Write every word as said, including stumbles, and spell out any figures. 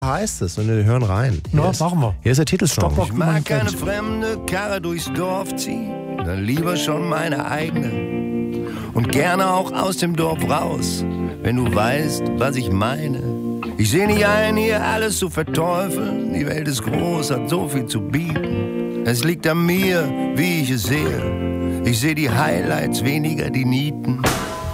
heißt es und wir hören rein. Ja, Hier ist, machen wir. Hier ist der Titelsong. Stopp, Ich mag keine fremde Karre durchs Dorf ziehen, dann lieber schon meine eigene. Und gerne auch aus dem Dorf raus, wenn du weißt, was ich meine. Ich seh nicht ein, hier alles zu verteufeln. Die Welt ist groß, hat so viel zu bieten. Es liegt an mir, wie ich es sehe. Ich seh die Highlights, weniger die Nieten.